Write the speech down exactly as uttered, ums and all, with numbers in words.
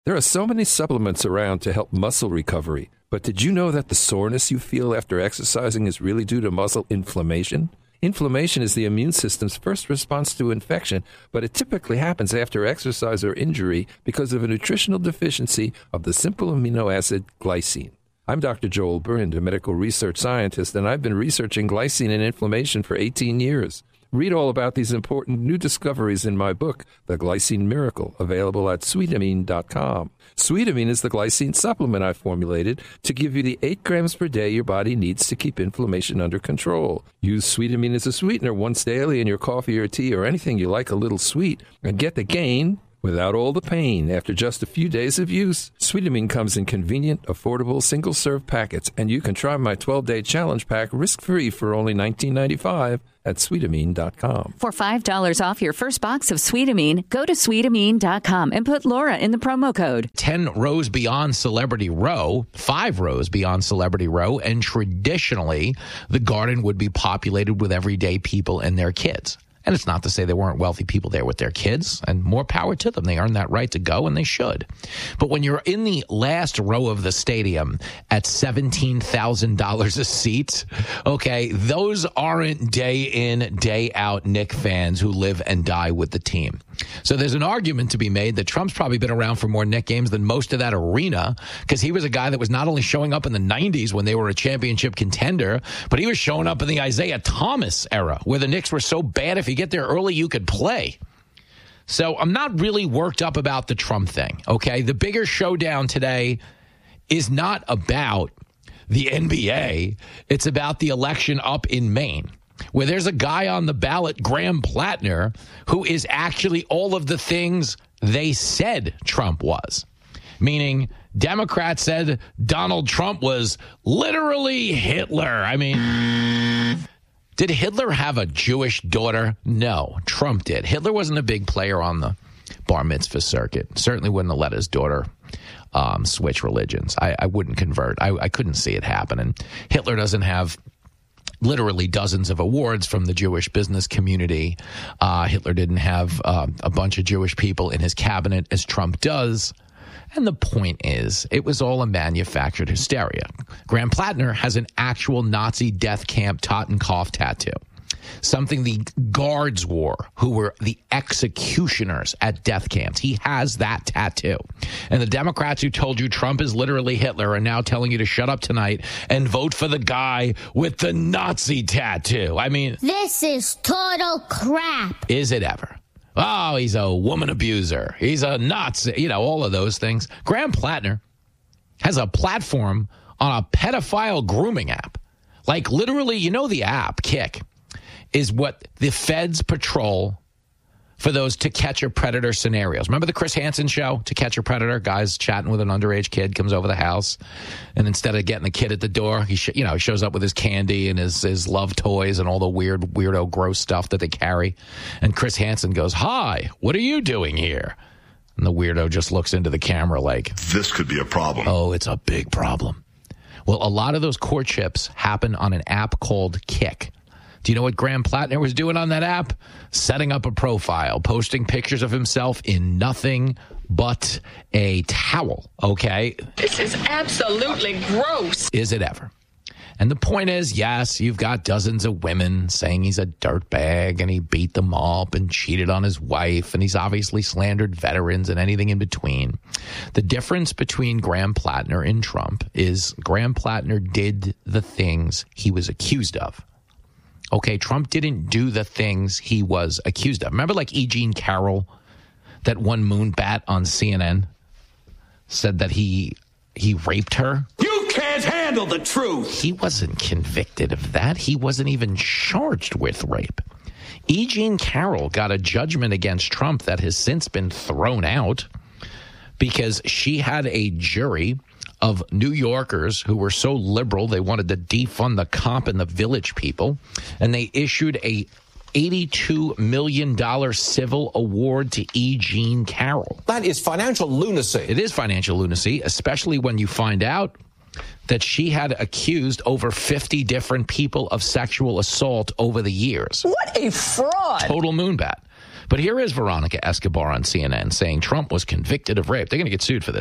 There are so many supplements around to help muscle recovery, but did you know that the soreness you feel after exercising is really due to muscle inflammation? Inflammation is the immune system's first response to infection, but it typically happens after exercise or injury because of a nutritional deficiency of the simple amino acid glycine. I'm Doctor Joel Burnd, a medical research scientist, and I've been researching glycine and inflammation for eighteen years. Read all about these important new discoveries in my book, The Glycine Miracle, available at sweetamine dot com. Sweetamine is the glycine supplement I formulated to give you the eight grams per day your body needs to keep inflammation under control. Use Sweetamine as a sweetener once daily in your coffee or tea or anything you like a little sweet, and get the gain without all the pain after just a few days of use. Sweetamine comes in convenient, affordable, single-serve packets, and you can try my twelve-day challenge pack risk-free for only nineteen ninety-five dollars at sweetamine dot com. For five dollars off your first box of Sweetamine, go to sweetamine dot com and put Laura in the promo code. ten rows beyond Celebrity Row, five rows beyond Celebrity Row, and traditionally, the garden would be populated with everyday people and their kids. And it's not to say there weren't wealthy people there with their kids, and more power to them. They earned that right to go, and they should. But when you're in the last row of the stadium at seventeen thousand dollars a seat, okay, those aren't day in, day out Knick fans who live and die with the team. So there's an argument to be made that Trump's probably been around for more Knick games than most of that arena, because he was a guy that was not only showing up in the nineties when they were a championship contender, but he was showing up in the Isaiah Thomas era, where the Knicks were so bad if you get there early, you could play. So I'm not really worked up about the Trump thing, okay? The bigger showdown today is not about the N B A. It's about the election up in Maine, where there's a guy on the ballot, Graham Plattner, who is actually all of the things they said Trump was. Meaning, Democrats said Donald Trump was literally Hitler. I mean, did Hitler have a Jewish daughter? No, Trump did. Hitler wasn't a big player on the bar mitzvah circuit. Certainly wouldn't have let his daughter um, switch religions. I, I wouldn't convert. I, I couldn't see it happening. Hitler doesn't have literally dozens of awards from the Jewish business community. Uh, Hitler didn't have uh, a bunch of Jewish people in his cabinet as Trump does. And the point is, it was all a manufactured hysteria. Graham Plattner has an actual Nazi death camp Totenkopf tattoo, something the guards wore who were the executioners at death camps. He has that tattoo. And the Democrats who told you Trump is literally Hitler are now telling you to shut up tonight and vote for the guy with the Nazi tattoo. I mean, this is total crap. Is it ever? Oh, he's a woman abuser. He's a Nazi, you know, all of those things. Graham Plattner has a platform on a pedophile grooming app. Like, literally, you know, the app, Kick, is what the feds patrol for those To Catch a Predator scenarios. Remember the Chris Hansen show, To Catch a Predator? Guy's chatting with an underage kid, comes over the house, and instead of getting the kid at the door, he sh- you know, he shows up with his candy and his, his love toys and all the weird, weirdo, gross stuff that they carry. And Chris Hansen goes, "Hi, what are you doing here?" And the weirdo just looks into the camera like, "This could be a problem." Oh, it's a big problem. Well, a lot of those courtships happen on an app called Kick. Do you know what Graham Plattner was doing on that app? Setting up a profile, posting pictures of himself in nothing but a towel, okay? This is absolutely gross. Is it ever? And the point is, yes, you've got dozens of women saying he's a dirtbag and he beat them up and cheated on his wife and he's obviously slandered veterans and anything in between. The difference between Graham Plattner and Trump is Graham Plattner did the things he was accused of. Okay, Trump didn't do the things he was accused of. Remember, like E. Jean Carroll, that one moonbat on C N N, said that he he raped her? You can't handle the truth! He wasn't convicted of that. He wasn't even charged with rape. E. Jean Carroll got a judgment against Trump that has since been thrown out because she had a jury of New Yorkers who were so liberal they wanted to defund the cop and the Village People, and they issued a eighty-two million dollars civil award to E. Jean Carroll. That is financial lunacy. It is financial lunacy, especially when you find out that she had accused over fifty different people of sexual assault over the years. What a fraud. Total moonbat. But here is Veronica Escobar on C N N saying Trump was convicted of rape. They're going to get sued for this.